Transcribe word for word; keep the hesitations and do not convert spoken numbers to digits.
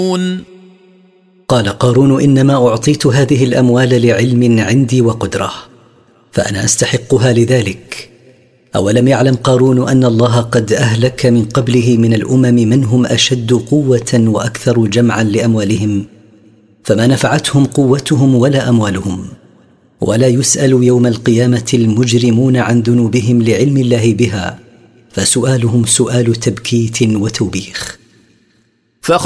قال قارون: إنما أعطيت هذه الأموال لعلم عندي وقدرة، فأنا أستحقها لذلك. أولم يعلم قارون أن الله قد أهلك من قبله من الأمم من هم أشد قوة وأكثر جمعا لأموالهم، فما نفعتهم قوتهم ولا أموالهم. ولا يسأل يوم القيامة المجرمون عن ذنوبهم لعلم الله بها، فسؤالهم سؤال تبكيت وتوبيخ.